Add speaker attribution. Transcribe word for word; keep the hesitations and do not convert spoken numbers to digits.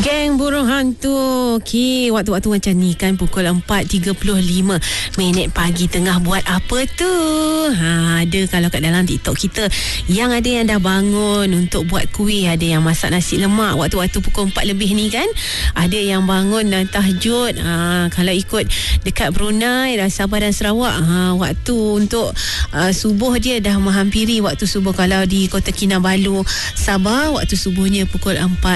Speaker 1: Geng burung hantu. Okey, waktu-waktu macam ni kan pukul empat tiga puluh lima minit pagi tengah buat apa tu? Ha, ada kalau kat dalam TikTok kita yang ada yang dah bangun untuk buat kuih, ada yang masak nasi lemak waktu-waktu pukul empat lebih ni kan. Ada yang bangun dan tahajud. Ha, kalau ikut dekat Brunei, Sabah dan Sarawak, ha, waktu untuk uh, subuh dia dah menghampiri waktu subuh. Kalau di Kota Kinabalu, Sabah, waktu subuhnya pukul empat